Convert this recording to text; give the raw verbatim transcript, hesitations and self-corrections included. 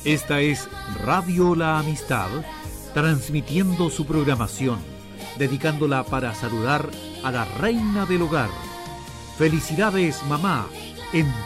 Esta es Radio La Amistad, transmitiendo su programación, dedicándola para saludar a la reina del hogar. Felicidades, mamá, en